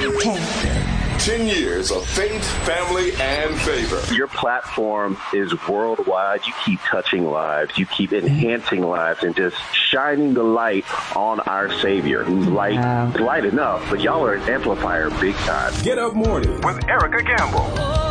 10 years of faith, family, and favor. Your platform is worldwide. You keep touching lives. You keep enhancing lives and just shining the light on our Savior, who's light enough, but y'all are an amplifier big time. Get Up Morning with Erica Campbell.